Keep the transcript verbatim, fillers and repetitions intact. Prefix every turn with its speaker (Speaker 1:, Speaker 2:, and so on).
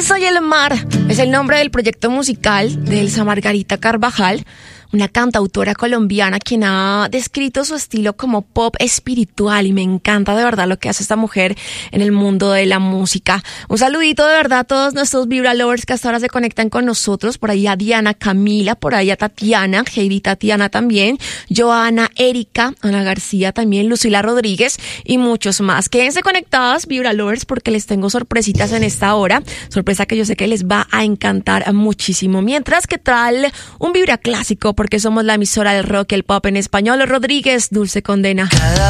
Speaker 1: Soy el mar es el nombre del proyecto musical de Elsa Margarita Carvajal, una cantautora colombiana quien ha descrito su estilo como pop espiritual, y me encanta de verdad lo que hace esta mujer en el mundo de la música. Un saludito de verdad a todos nuestros Vibra Lovers que hasta ahora se conectan con nosotros, por ahí a Diana Camila, por ahí a Tatiana, Heidi Tatiana también, Joana, Erika, Ana García también, Lucila Rodríguez y muchos más. Quédense conectadas, Vibra Lovers, porque les tengo sorpresitas en esta hora, sorpresa que yo sé que les va a encantar muchísimo. Mientras que tal un Vibra clásico, porque somos la emisora del rock y el pop en español. Rodríguez, Dulce Condena.